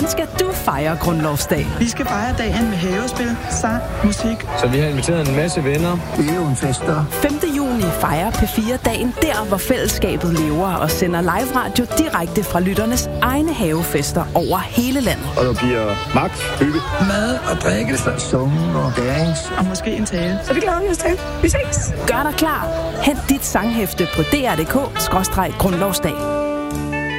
Hvordan skal du fejre Grundlovsdag? Vi skal fejre dagen med havespil, sang, musik. Så vi har inviteret en masse venner. Det er jo en fest, der. 5. juni fejrer P4 dagen der, hvor fællesskabet lever og sender live radio direkte fra lytternes egne havefester over hele landet. Og der bliver max, hygge, Mad og drikke, summen og dance. Og måske en tale. Så det glæder vi os til. Vi ses. Gør dig klar. Hent dit sanghæfte på dr.dk/grundlovsdag.